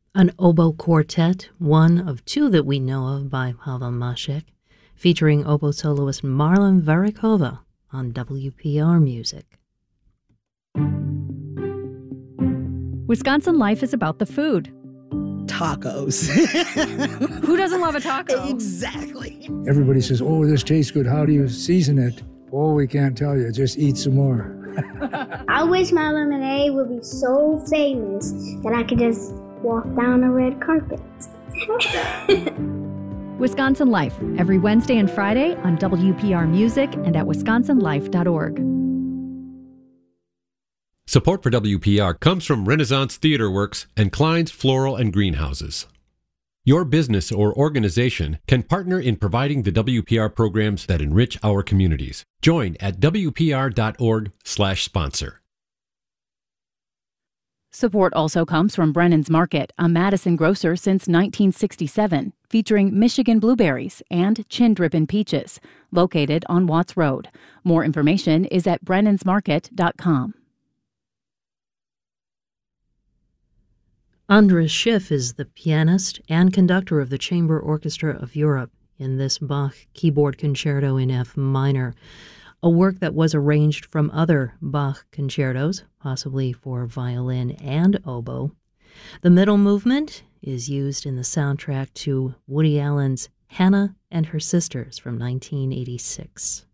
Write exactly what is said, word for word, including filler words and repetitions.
An oboe quartet, one of two that we know of by Pavel Mashek, featuring oboe soloist Marlon Varikova on W P R Music. Wisconsin Life is about the food. Tacos. Who doesn't love a taco? Exactly. Everybody says, oh, this tastes good. How do you season it? Oh, we can't tell you. Just eat some more. I wish my lemonade would be so famous that I could just walk down a red carpet. Wisconsin Life, every Wednesday and Friday on W P R Music and at wisconsin life dot org. Support for W P R comes from Renaissance Theater Works and Klein's Floral and Greenhouses. Your business or organization can partner in providing the W P R programs that enrich our communities. Join at w p r dot org slash sponsor. Support also comes from Brennan's Market, a Madison grocer since nineteen sixty-seven, featuring Michigan blueberries and chin-drippin' peaches, located on Watts Road. More information is at brennans market dot com. Andras Schiff is the pianist and conductor of the Chamber Orchestra of Europe in this Bach keyboard concerto in F minor, a work that was arranged from other Bach concertos, possibly for violin and oboe. The middle movement is used in the soundtrack to Woody Allen's Hannah and Her Sisters from nineteen eighty-six.